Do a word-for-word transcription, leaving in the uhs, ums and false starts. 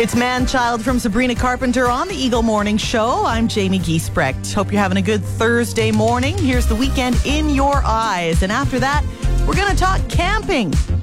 It's Man-Child from Sabrina Carpenter on the Eagle Morning Show. I'm Jamie Giesbrecht. Hope you're having a good Thursday morning. Here's the weekend in your eyes. And after that, we're going to talk camping.